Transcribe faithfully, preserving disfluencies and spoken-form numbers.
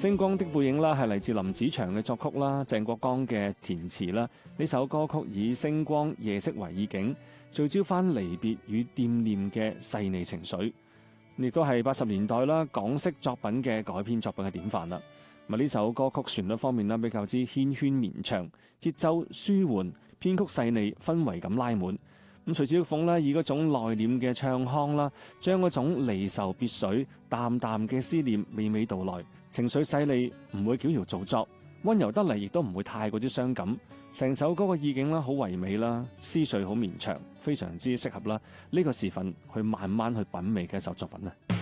星光的背影啦，係嚟自林子祥嘅作曲啦，鄭國江嘅填詞啦。呢首歌曲以星光夜色為意境，聚焦翻離別與惦念嘅細膩情緒，亦都係八十年代啦港式作品嘅改編作品嘅典範啦。咁呢首歌曲旋律方面啦比較之縴喧綿長，節奏舒緩，編曲細膩，氛圍感拉滿。咁徐小鳳咧以嗰種內斂嘅唱腔啦，將嗰種離愁別緒、淡淡嘅思念娓娓道來，情緒細膩，唔會矯揉造作，溫柔得嚟亦都唔會太過之傷感。成首歌嘅意境啦好唯美啦，思緒好綿長，非常之適合啦呢個時分去慢慢去品味嘅一首作品啊！